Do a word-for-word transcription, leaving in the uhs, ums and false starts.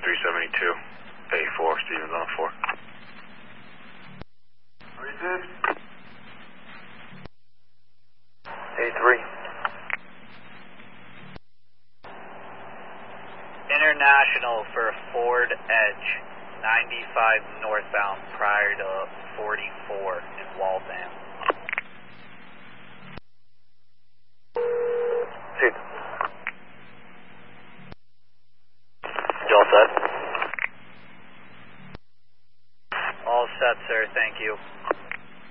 three seventy-two, A four, Stevens on four. Receive. A three. International for Ford Edge, ninety-five northbound prior to forty-four in Waltham. Shoot. You all set? All set, sir. Thank you.